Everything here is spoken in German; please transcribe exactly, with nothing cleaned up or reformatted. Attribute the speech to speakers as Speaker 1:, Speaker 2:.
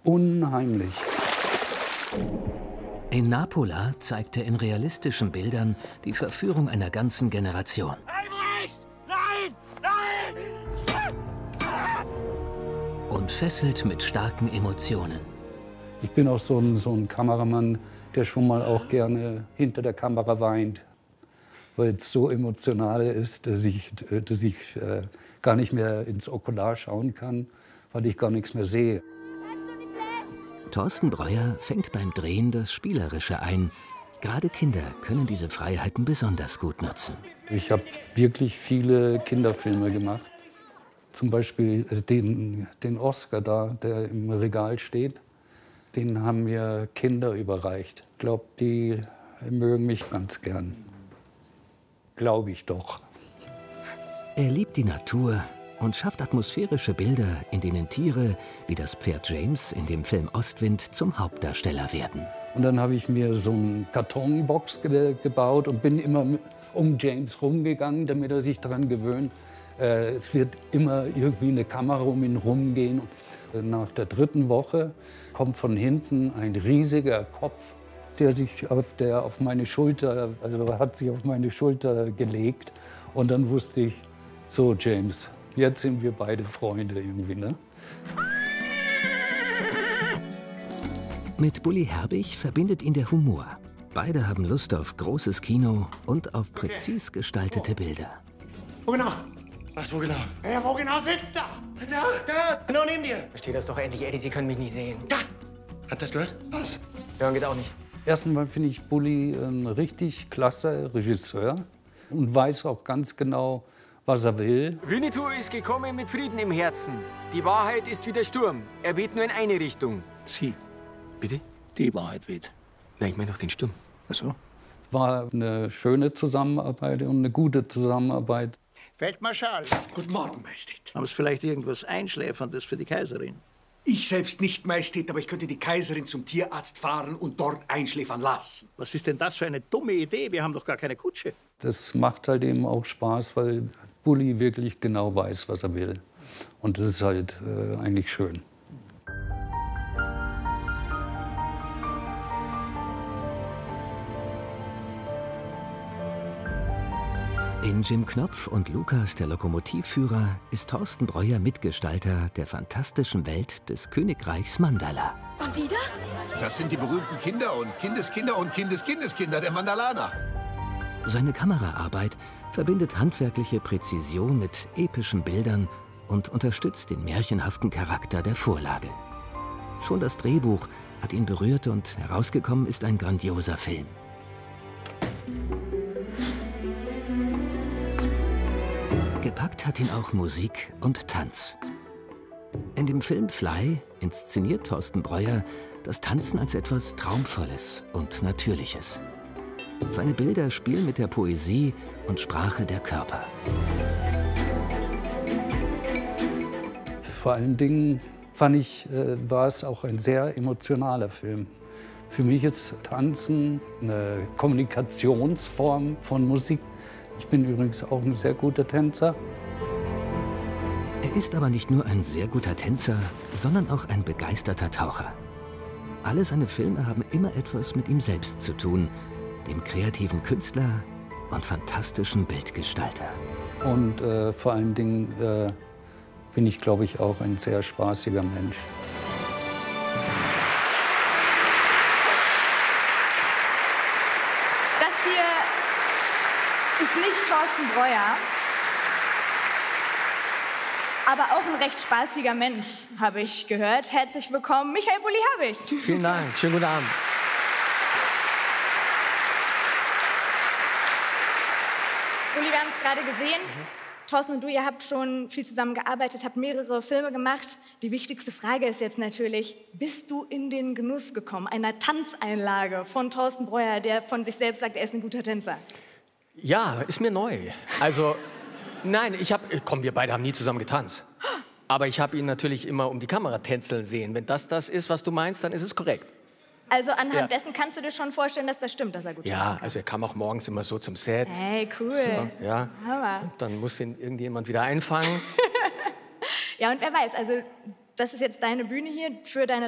Speaker 1: unheimlich.
Speaker 2: In Napola zeigt er in realistischen Bildern die Verführung einer ganzen Generation.
Speaker 3: Albrecht! Nein! Nein!
Speaker 2: Und fesselt mit starken Emotionen.
Speaker 1: Ich bin auch so ein, so ein Kameramann, der schon mal auch gerne hinter der Kamera weint, weil es so emotional ist, dass ich, dass ich äh, gar nicht mehr ins Okular schauen kann, weil ich gar nichts mehr sehe.
Speaker 2: Thorsten Breuer fängt beim Drehen das Spielerische ein. Gerade Kinder können diese Freiheiten besonders gut nutzen.
Speaker 1: Ich habe wirklich viele Kinderfilme gemacht. Zum Beispiel den, den Oscar da, der im Regal steht. Den haben mir Kinder überreicht. Ich glaube, die mögen mich ganz gern. Glaube ich doch.
Speaker 2: Er liebt die Natur und schafft atmosphärische Bilder, in denen Tiere wie das Pferd James in dem Film Ostwind zum Hauptdarsteller werden.
Speaker 1: Und dann habe ich mir so eine Kartonbox ge gebaut und bin immer um James rumgegangen, damit er sich daran gewöhnt. Äh, es wird immer irgendwie eine Kamera um ihn rumgehen. Nach der dritten Woche kommt von hinten ein riesiger Kopf, der sich auf, der auf meine Schulter, also hat sich auf meine Schulter gelegt. Und dann wusste ich, so James, jetzt sind wir beide Freunde irgendwie, ne?
Speaker 2: Mit Bully Herbig verbindet ihn der Humor. Beide haben Lust auf großes Kino und auf präzis gestaltete Bilder.
Speaker 3: Wo genau? Was, wo genau? Ja, wo genau sitzt er? Da, da, genau neben dir.
Speaker 4: Versteh das doch endlich, Eddie, Sie können mich nicht sehen.
Speaker 3: Da! Hat das gehört? Was?
Speaker 4: Hören geht auch nicht.
Speaker 1: Erstmal finde ich Bully ein richtig klasse Regisseur und weiß auch ganz genau, was er will.
Speaker 5: Winnetou ist gekommen mit Frieden im Herzen. Die Wahrheit ist wie der Sturm. Er weht nur in eine Richtung.
Speaker 3: Sie.
Speaker 5: Bitte?
Speaker 3: Die Wahrheit weht.
Speaker 5: Nein, ich meine doch den Sturm.
Speaker 3: Ach so.
Speaker 1: War eine schöne Zusammenarbeit und eine gute Zusammenarbeit.
Speaker 6: Feldmarschall.
Speaker 3: Guten Morgen, Majestät.
Speaker 6: Haben Sie vielleicht irgendwas Einschläferndes für die Kaiserin?
Speaker 3: Ich selbst nicht, Majestät, aber ich könnte die Kaiserin zum Tierarzt fahren und dort einschläfern lassen.
Speaker 6: Was ist denn das für eine dumme Idee? Wir haben doch gar keine Kutsche.
Speaker 1: Das macht halt eben auch Spaß, weil Bully wirklich genau weiß, was er will. Und das ist halt äh, eigentlich schön.
Speaker 2: In Jim Knopf und Lukas, der Lokomotivführer, ist Thorsten Breuer Mitgestalter der fantastischen Welt des Königreichs Mandala.
Speaker 7: Und die da?
Speaker 8: Das sind die berühmten Kinder und Kindeskinder und Kindeskindeskinder der Mandalaner.
Speaker 2: Seine Kameraarbeit verbindet handwerkliche Präzision mit epischen Bildern und unterstützt den märchenhaften Charakter der Vorlage. Schon das Drehbuch hat ihn berührt und herausgekommen ist ein grandioser Film. Gepackt hat ihn auch Musik und Tanz. In dem Film Fly inszeniert Thorsten Breuer das Tanzen als etwas Traumvolles und Natürliches. Seine Bilder spielen mit der Poesie und Sprache der Körper.
Speaker 1: Vor allen Dingen fand ich, äh, war es auch ein sehr emotionaler Film. Für mich ist Tanzen eine Kommunikationsform von Musik. Ich bin übrigens auch ein sehr guter Tänzer.
Speaker 2: Er ist aber nicht nur ein sehr guter Tänzer, sondern auch ein begeisterter Taucher. Alle seine Filme haben immer etwas mit ihm selbst zu tun, dem kreativen Künstler und fantastischen Bildgestalter.
Speaker 1: Und äh, vor allen Dingen äh, bin ich, glaube ich, auch ein sehr spaßiger Mensch.
Speaker 7: Das hier ist nicht Thorsten Breuer, aber auch ein recht spaßiger Mensch, habe ich gehört. Herzlich willkommen, Michael Bully Herbig.
Speaker 5: Vielen Dank. Schönen guten Abend.
Speaker 7: Bully, wir haben es gerade gesehen. Mhm. Thorsten und du, ihr habt schon viel zusammengearbeitet, habt mehrere Filme gemacht. Die wichtigste Frage ist jetzt natürlich, bist du in den Genuss gekommen einer Tanzeinlage von Thorsten Breuer, der von sich selbst sagt, er ist ein guter Tänzer?
Speaker 5: Ja, ist mir neu. Also, nein, ich hab, komm, wir beide haben nie zusammen getanzt. Aber ich habe ihn natürlich immer um die Kamera tänzeln sehen. Wenn das das ist, was du meinst, dann ist es korrekt.
Speaker 7: Also anhand
Speaker 5: Ja.
Speaker 7: dessen kannst du dir schon vorstellen, dass das stimmt, dass er gut tanzen
Speaker 5: Ja,
Speaker 7: kann?
Speaker 5: also er kam auch morgens immer so zum Set.
Speaker 7: Hey, cool.
Speaker 5: So, ja.
Speaker 7: Hammer.
Speaker 5: Dann muss ihn irgendjemand wieder einfangen.
Speaker 7: Ja, und wer weiß, also das ist jetzt deine Bühne hier für deine